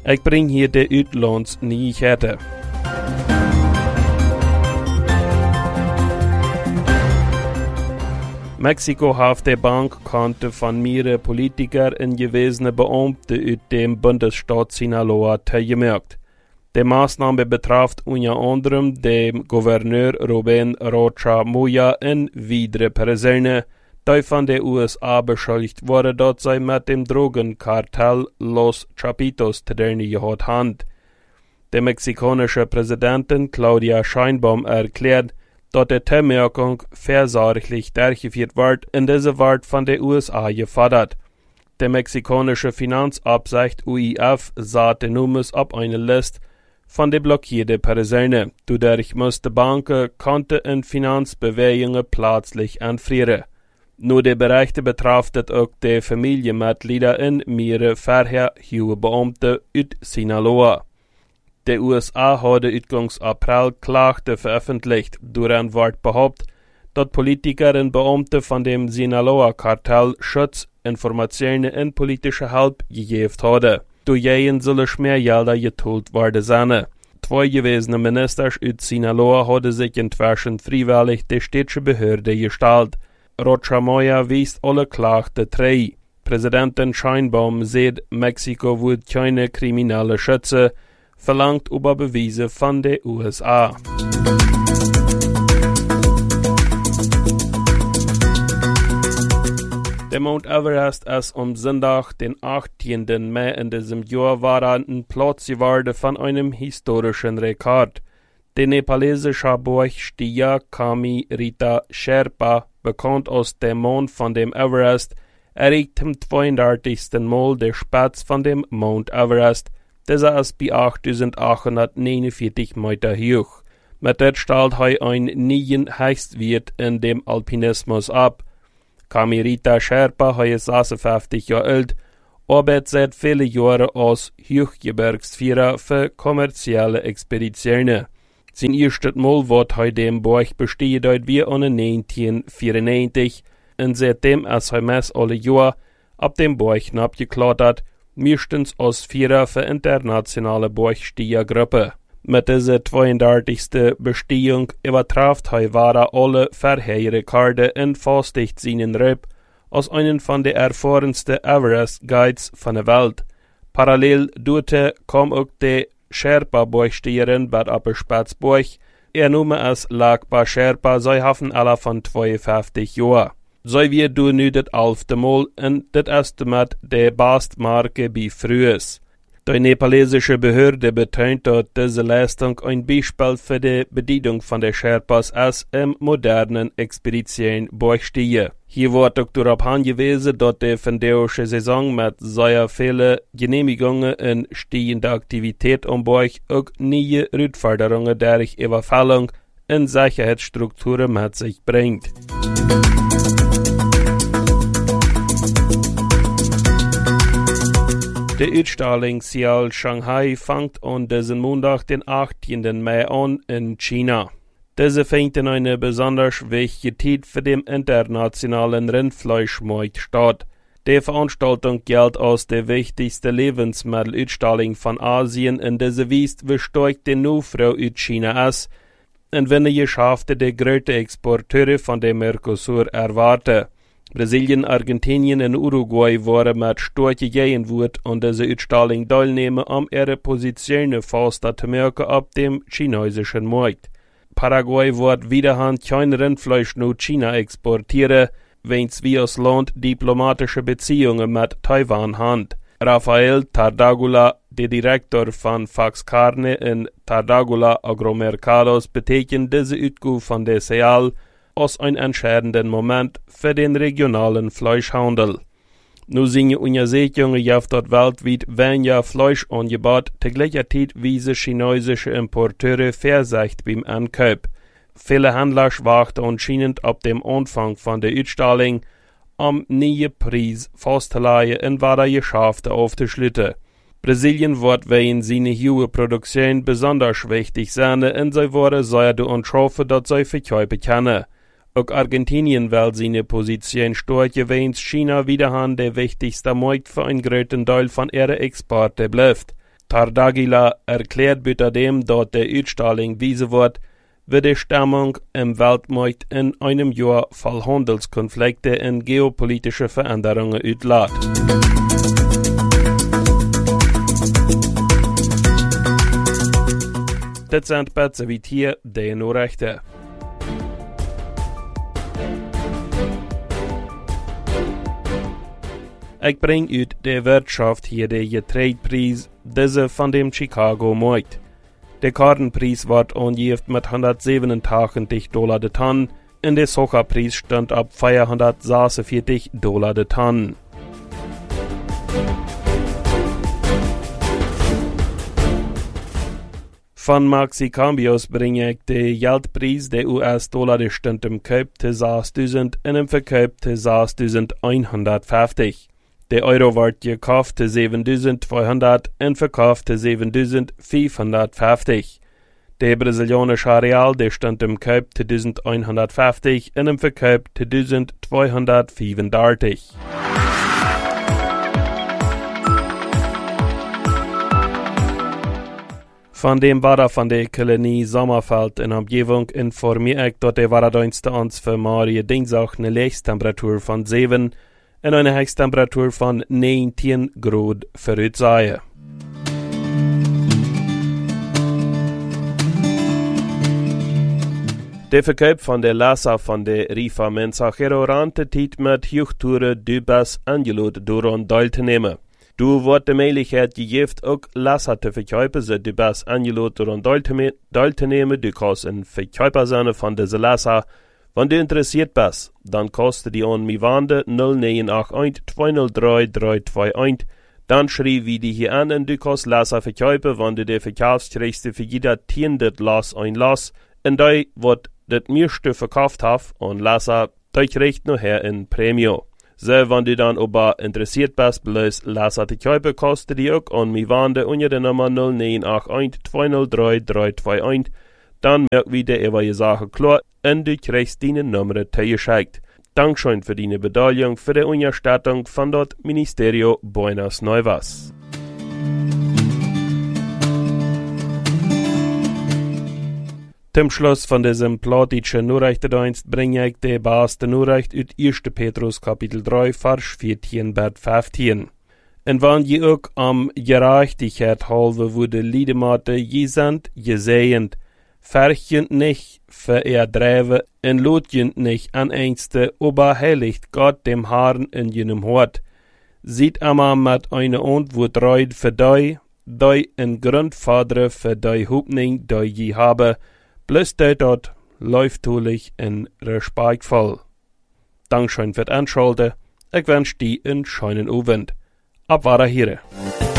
Ik breng hier de uitlandsnyheter. Mexiko heeft de bankkonto van mehrere Politiker en gewesene Beamte uit dem Bundesstaat Sinaloa teilgemerkt. De Maßnahme betraf unter anderem den Gouverneur Rubén Rocha Moya en weitere Personen, die von der USA beschuldigt worden, dass sie mit dem Drogenkartell Los Chapitos zu tun gehabt haben. Der mexikanische Präsidentin Claudia Sheinbaum erklärt, dass die Teilmerkung versorglich durchgeführt wird, und diese wird von der USA gefordert. Der mexikanische Finanzabsicht UIF satte Nummers auf eine Liste von den blockierten Personen. Dadurch musste Banken, Konten und Finanzbewegungen plötzlich anfrieren. Nur die Berichte betrachtet auch die Familienmitglieder in mehrere vorher hohe Beamte aus Sinaloa. Die USA hatte Utgangs April Klage veröffentlicht, darin wird behauptet, dass Politiker und Beamte von dem Sinaloa-Kartell Schutz, Informationen und politische Hilfe gegeben haben. Durch jeden sollen Schmiergelder geteilt werden sein. Zwei gewesene Minister aus Sinaloa haben sich inzwischen freiwillig die städtische Behörde gestellt. Rocha Moya wies alle Klagen drei. Präsidentin Sheinbaum sagt, Mexiko wird keine Kriminelle schützen, verlangt aber Beweise von den USA. Der Mount Everest ist am Sonntag, den 18. Mai in diesem Jahr, warten Platz geworden von einem historischen Rekord. Der nepalesische Bergsteiger Kami Rita Sherpa, bekannt aus dem Mond von dem Everest, erreicht zum 32. Mal der Spitze von dem Mount Everest. Dieser ist bei 8.849 Meter hoch. Mit der stellt er einen neuen Höchstwert in dem Alpinismus ab. Kami Rita Sherpa ist 56 Jahre alt, arbeitet seit vielen Jahren als Hochgebirgsführer für kommerzielle Expeditionen. Sein erstes Mal wird er dem Berg bestiegen, dort wie 1994, und seitdem ist er meist alle Jahre ab dem Berg abgeklettert, meistens als Führer für internationale Bergsteigergruppe. Mit dieser 32. Bestehung übertraf er alle vorherigen Rekorde und fastigt seinen Ruf als einen von den erfahrensten Everest-Guides von der Welt. Parallel dazu kam auch die Sherpa-Bergsteigerin Bad Upper Spitzberg. Ihr Name ist Lakpa Sherpa, sie haben alle von 52 Jahren. Sie wird du nu das 11. Mal und das erste mit der Bestmarke bei Frühes. Die nepalesische Behörde betont, dass diese Leistung ein Beispiel für die Bedienung von der Sherpas ist im modernen Expedition Bergsteigen. Hier wird auch darauf hingewiesen, dass die fendeurische Saison mit sehr vielen Genehmigungen und steigender Aktivität am Berg auch neue Herausforderungen durch Überfallung und Sicherheitsstrukturen mit sich bringt. Die Ausstellung Ciel Shanghai fängt an diesen Montag, den 18. Mai an in China. Diese fängt in eine besonders wichtige Zeit für den internationalen Rindfleischmarkt statt. Die Veranstaltung gilt als die wichtigste Lebensmittelausstellung von Asien und diese weist, wie stark die Nachfrage aus China ist und wenn die Geschäfte die größten Exporteure von dem Mercosur erwarten. Brasilien, Argentinien und Uruguay waren mit starken Gegenwart an dieser Ausstellung teilnehmen, um ihre Positionen fester zu merken auf dem chinesischen Markt. Paraguay wird wiederhand kein Rindfleisch nach China exportieren, wenn wir als Land diplomatische Beziehungen mit Taiwan haben. Rafael Tardagula, der Direktor von Fax Carne in Tardagula Agromercados, beteiligen diese Utgabe von der Ciel als ein entscheidenden Moment für den regionalen Fleischhandel. Nun sind Untersuchungen auf dort weltweit weniger Fleischangebot, zu gleicher Zeit wiesen chinesische Importeure Vorsicht beim Ankauf. Viele Händler warten anscheinend ab dem Anfang von der Ausstellung, am neuen Preis festzulegen und weiter Geschäfte aufzuschließen. Brasilien wird wegen seiner hohen Produktion besonders wichtig sein und sie wollen sehr daran schaffen, dass sie verkaufen können. Auch Argentinien will seine Position stärken, während China wiederum der wichtigste Markt für einen großen Teil von ihren Exporten bleibt. Tardagila erklärt bütterdem dort der Utstrahlung wiese wird, wird die Stimmung im Weltmarkt in einem Jahr voll Handelskonflikte und geopolitische Veränderungen utlädt. Dit sind besser wie hier die Nachrichten. Ich bring ut de Wirtschaft hier de Getreidepreis, diese von dem Chicago Markt. Der Kartenpreis wird angegeben mit $187 de Tonne und der Sojapreis stand ab $446 de Tonne. Von Maxi Cambios bringe ich den Geldpreis der US-Dollar, der stand im Kauf zu 6.000 und im Verkauf zu 6.150. Der Euro wird gekauft zu 7.200 und verkauft zu 7.550. Der brasilianische Real, der stand im Kauf zu 1.150 und im Verkauf zu 1.235. Von dem Wetter von der Kolonie Sommerfeld in Umgebung informiere ich, dass der Wetterdienst uns für morgen Dienstag eine Höchsttemperatur von 7 und eine Höchsttemperatur von 19 Grad voraussehen. Der Verkauf von der Lassa von der Rifa Mensachero rantet mit Hochtouren Dubas angelot daran teilzunehmen. Du wird die Möglichkeit gegeben, auch Lassa zu verkaufen, so Dubas angelot daran teilzunehmen. Du kannst ein Verkäufer sein von dieser Lassa. Wenn du interessiert bist, dann kostet die an mi Wande 0981 203 321. Dann schrieb wie die hier an und du kannst Lassa verkaufen, wenn du der verkaufst, für jeder 10 das Lass ein Lass. Und da wird das meiste verkauft hast und Lassa, da kriegt noch her in Premio. So, wenn du dann aber interessiert bist, bloß Lassa zu kaufen, kostet die auch an mi Wande unter der Nummer 0981 203 321. Dann merk wieder über die Sache klar und du kriegst deine Nummer zugeschickt. Dankeschön für deine Beteiligung für die Unterstützung von dort Ministerio Buenas Nuevas. Zum Schluss von diesem plattischen Nachrichtendienst bringe ich die beste Nachricht aus 1. Petrus Kapitel 3, Vers 14 bis 15. Und wenn je auch am Gerechtigkeit halbe wurde Liedemate je sind, gesehend, verchend nicht vererdreven und lotjend nicht an einste, aber heiligt Gott dem Herrn in jenem Hort. Sieht einmal mit einer Antwort reut für dei in Grundvater für dei Hoffnung, dei je habe, bloß dort läuft tulich in respektvoll. Dankeschön für das Anschalten. Ich wünsche dir einen schönen Abend. Ab war hier.